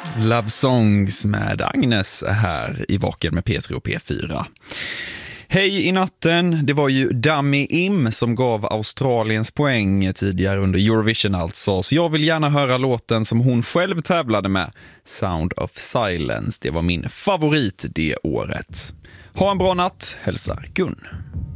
Love Songs med Agnes här i Vaken med P3 och P4. Hej i natten, det var ju Dummy Im som gav Australiens poäng tidigare under Eurovision alltså. Så jag vill gärna höra låten som hon själv tävlade med, Sound of Silence. Det var min favorit det året. Ha en bra natt, hälsar Gun.